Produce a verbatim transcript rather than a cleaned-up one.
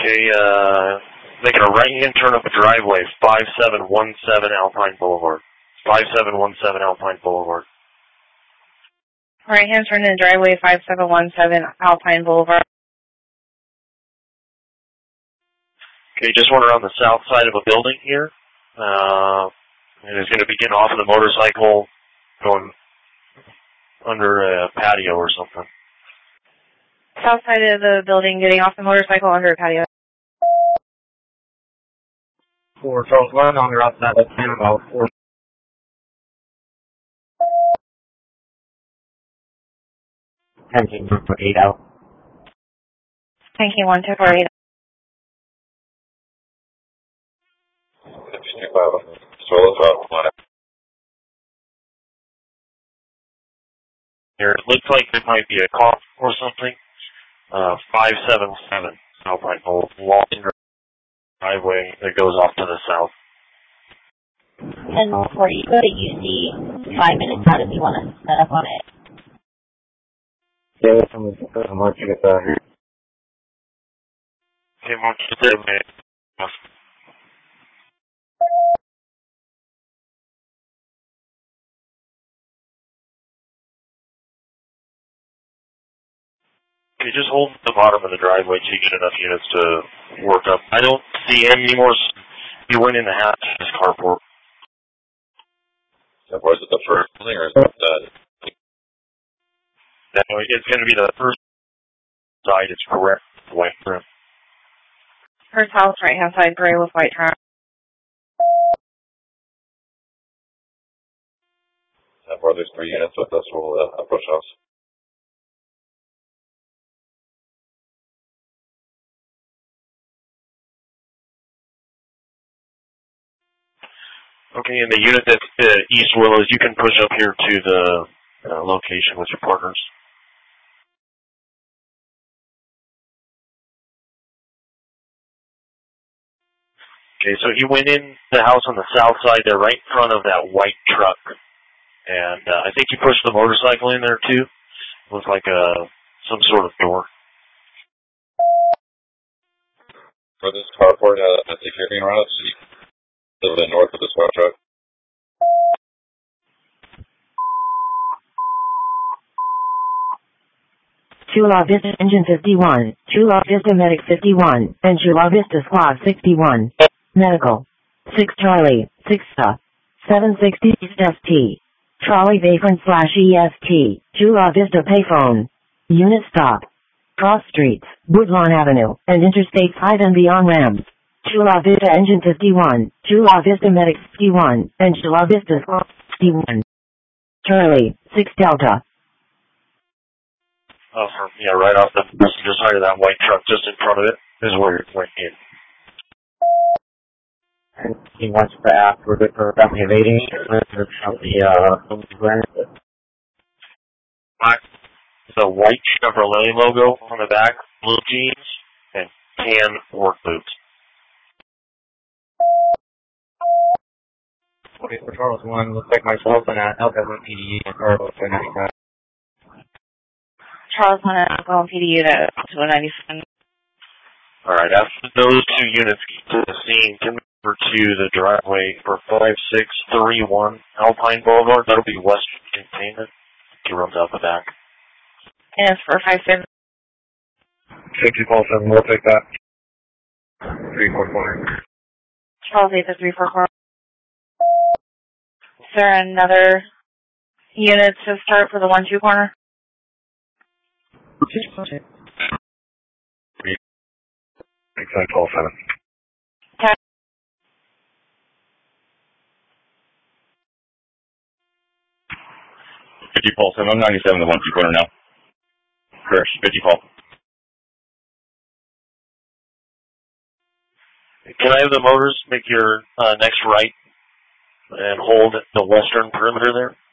Okay, uh, making a right-hand turn up a driveway, five seven one seven Alpine Boulevard. five seven one seven Alpine Boulevard. Right hand turn in driveway, five seven one seven Alpine Boulevard. Okay, just went around the south side of a building here. Uh, and is going to be getting off of the motorcycle, going under a patio or something. South side of the building, getting off the motorcycle under a patio. For Charles Glenn on the outside of town, about four. Tanking one for eight out. Tanking one two four eight. Here, it looks like there might be a car or something. Uh, five seven seven Alpine Boulevard, long driveway that goes off to the south. And before you go to U C, five minutes out if you want to set up on it. Yeah, someone's I'm watching it uh, here. Okay, why don't you there, man? Okay, just hold the bottom of the driveway till you get enough units to work up. I don't see any more. You went in the house, this carport. So was it the first building or is it the... No, it's going to be the first side. It's correct. White trim. First house, right hand side, gray with white trim. Uh, where there's three units with this will uh, approach house. Okay, and the unit that's uh, East Willows, you can push up here to the uh, location with your partners. Okay, so he went in the house on the south side there, right in front of that white truck. And uh, I think he pushed the motorcycle in there, too. Looks like uh, some sort of door. For this carport, uh, a security around it, a little bit north of the squad truck. Chula Vista Engine fifty-one, Chula Vista Medic fifty-one, and Chula Vista Squad sixty-one. Medical. six Charlie, six uh, seven sixty East S T. Trolley Vapron slash E S T, Chula Vista Payphone. Unit stop. Cross streets, Woodlawn Avenue, and Interstate five and beyond ramps. Chula Vista Engine fifty-one, Chula Vista Medic fifty-one, and Chula Vista Squad sixty-one. Charlie, six Delta. Oh, from, yeah, right off the passenger side of that white truck, just in front of it, is where it went in. And he wants to ask, we're good for family evading the, uh, Black, the white Chevrolet logo on the back, blue jeans, and tan work boots. Okay, for Charles one, looks like myself and uh, L W P D E and Carlos and ninety-nine. Charles one and Alcohol P D U to one ninety-seven. All right, after those two units get to the scene, come over to the driveway for five six three one Alpine Boulevard. That'll be Western Containment. He runs out the back. Yes, for five seven. sixty Paul seven, we'll take that. three four four. Charles eight to three four four. Is there another unit to start for the one two corner? Exact twelve seven. Okay. fifty Paul seven, I'm ninety-seven, the one two corner now. Correct, fifty Paul. Can I have the motors make your uh, next right and hold the western perimeter there?